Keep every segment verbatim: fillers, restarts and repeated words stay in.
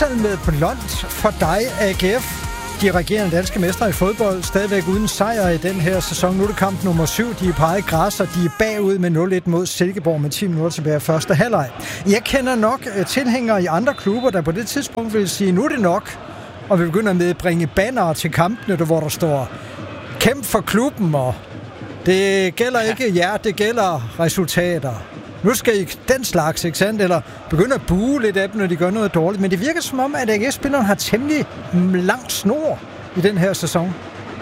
Måltal med blondt for dig, A G F. De regerende danske mestre i fodbold, stadigvæk uden sejr i den her sæson. Nu er det kamp nummer syv. De er på eget græs, og de er bagud med nul et mod Silkeborg med ti minutter tilbage af første halvleg. Jeg kender nok tilhængere i andre klubber, der på det tidspunkt vil sige, nu er det nok, og vi begynder med at bringe bannere til kampene, hvor der står kæmp for klubben, og det gælder ikke jer, det gælder resultater. Nu skal I den slags, ikke sandt? Eller begynde at buge lidt af dem, når de gør noget dårligt. Men det virker som om, at A G F-spilleren har temmelig lang snor i den her sæson.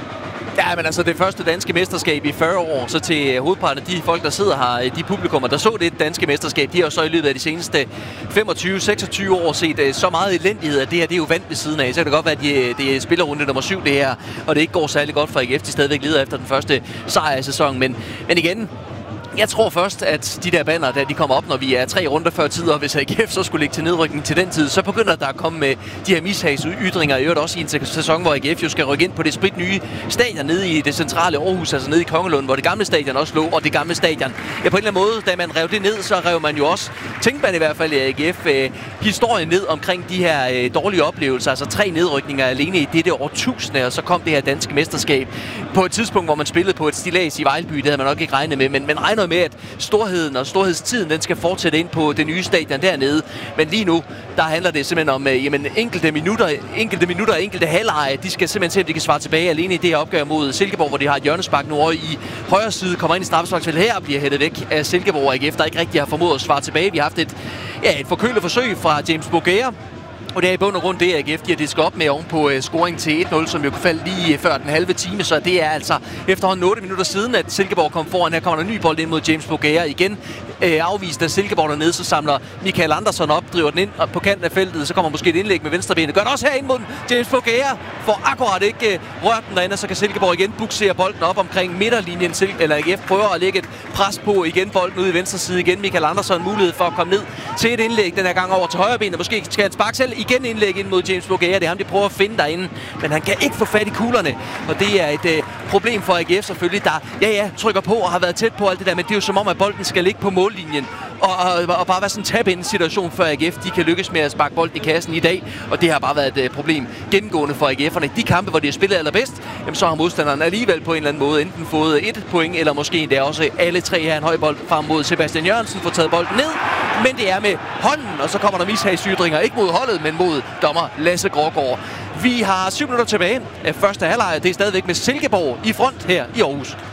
Ja, men altså det første danske mesterskab i fyrre år, så til hovedparten af de folk, der sidder her, de publikummer, der så det danske mesterskab, de har jo så i løbet af de seneste femogtyve til seksogtyve år set så meget elendighed, at det her, det er jo vant ved siden af. Så kan det godt være, at de, det er spillerrunde nummer syv, det her, og det ikke går særlig godt for A G F. De stadigvæk leder efter den første sejr i sæsonen. Men, men igen, jeg tror først, at de der banner, der de kommer op, når vi er tre runder før tid, og hvis A G F så skulle ligge til nedrykning til den tid, så begynder der at komme med de her mishagsytringer, i øvrigt også i en sæson, hvor A G F jo skal rykke ind på det sprit nye stadion nede i det centrale Aarhus, altså nede i Kongelund, hvor det gamle stadion også lå, og det gamle stadion. Ja, på en eller anden måde, da man rev det ned, så rev man jo også, tænkte man i hvert fald i A G F, øh, historien ned omkring de her øh, dårlige oplevelser, altså tre nedrykninger alene i dette årtusinde, og så kom det her danske mesterskab på et tidspunkt, hvor man spillede på et stillads i Vejlby, det havde man nok ikke regnet med, men man regner med, at storheden og storhedstiden, den skal fortsætte ind på det nye stadion dernede. Men lige nu, der handler det simpelthen om øh, jamen, enkelte minutter, enkelte minutter, enkelte halvleje. De skal simpelthen se, om de kan svare tilbage alene i det her opgør mod Silkeborg, hvor de har et hjørnespark nu over i højre side, kommer ind i straffesparksfeltet her og bliver hættet væk af Silkeborg og A G F, der ikke rigtig har formået at svare tilbage. Vi har haft et, ja, et forkølet forsøg fra James Bougere. Og det er i bund og grund det, A G F de har disket op med oven på uh, scoring til et nul, som jo kunne falde lige før den halve time. Så det er altså efterhånden otte minutter siden, at Silkeborg kom foran. Her kommer der en ny bold ind mod James Bougere igen. Uh, afvist af Silkeborg dernede, så samler Michael Andersson op, driver den ind på kanten af feltet. Så kommer måske et indlæg med venstrebenet. Gør det også her ind mod den. James Bougere får akkurat ikke uh, rørt den derinde, så kan Silkeborg igen buksere bolden op omkring midterlinjen. Eller A G F prøver at lægge et pres på igen. Bolden ude i venstre side igen. Michael Andersson mulighed for at komme ned til et indlæg den her gang over til højre benet. Måske skal han sparke selv igen indlæg ind mod James Bougere. Det er ham, de prøver at finde derinde, men han kan ikke få fat i kuglerne, og det er et øh, problem for A G F selvfølgelig, der ja ja trykker på og har været tæt på alt det der, men det er jo som om, at bolden skal ligge på mållinjen og, og, og bare være sådan en tab-in situation, før A G F de kan lykkes med at sparke bolden i kassen i dag, og det har bare været et øh, problem gennemgående for A G F'erne. De kampe, hvor de har spillet allerbedst, jamen, så har modstanderen alligevel på en eller anden måde enten fået et point, eller måske endda også alle tre her en høj bold frem mod Sebastian Jørgensen, får taget bolden ned, men det er med hånden, og så kommer der mishagsytringer, ikke mod holdet, men mod dommer Lasse Grågaard. Vi har syv minutter tilbage af første halvleg. Det er stadigvæk med Silkeborg i front her i Aarhus.